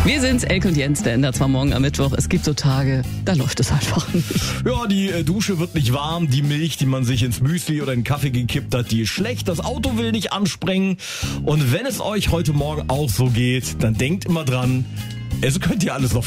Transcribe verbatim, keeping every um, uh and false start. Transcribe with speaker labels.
Speaker 1: Wir sind's, Elke und Jens, der ändert zwar morgen am Mittwoch. Es gibt so Tage, da läuft es einfach nicht.
Speaker 2: Ja, die äh, Dusche wird nicht warm, die Milch, die man sich ins Müsli oder in den Kaffee gekippt hat, die ist schlecht, das Auto will nicht anspringen. Und wenn es euch heute Morgen auch so geht, dann denkt immer dran, es könnte ja alles noch